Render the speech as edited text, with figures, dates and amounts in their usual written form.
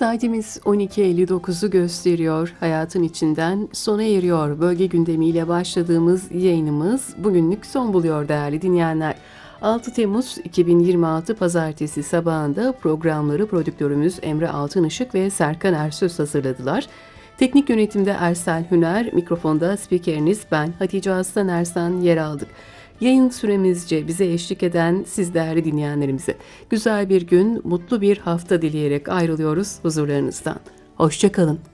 Saatimiz 12.59'u gösteriyor. Hayatın içinden sona eriyor. Bölge gündemiyle başladığımız yayınımız bugünlük son buluyor değerli dinleyenler. 6 Temmuz 2026 Pazartesi sabahında programları prodüktörümüz Emre Altınışık ve Serkan Ersöz hazırladılar. Teknik yönetimde Ersel Hüner, mikrofonda spikeriniz ben Hatice Aslan Ersan yer aldık. Yayın süremizce bize eşlik eden siz değerli dinleyenlerimize güzel bir gün, mutlu bir hafta dileyerek ayrılıyoruz huzurlarınızdan. Hoşça kalın.